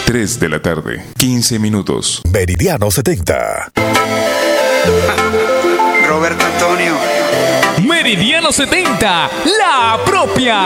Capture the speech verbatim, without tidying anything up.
tres de la tarde, quince minutos. Meridiano setenta. Roberto Antonio. Meridiano setenta, la propia.